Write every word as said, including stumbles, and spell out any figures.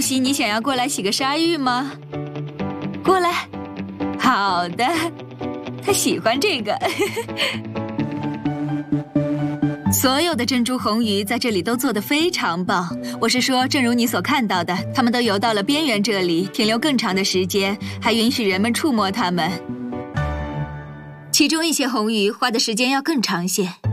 露西，你想要过来洗个鲨鱼吗？过来。好的，他喜欢这个。所有的珍珠红鱼在这里都做得非常棒。我是说，正如你所看到的，它们都游到了边缘这里，停留更长的时间，还允许人们触摸它们。其中一些红鱼花的时间要更长些。